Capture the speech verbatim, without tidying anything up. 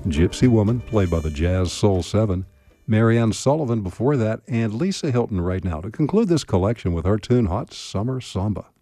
Gypsy Woman, played by the Jazz Soul Seven, Marianne Sullivan before that, and Lisa Hilton right now to conclude this collection with her tune Hot Summer Samba.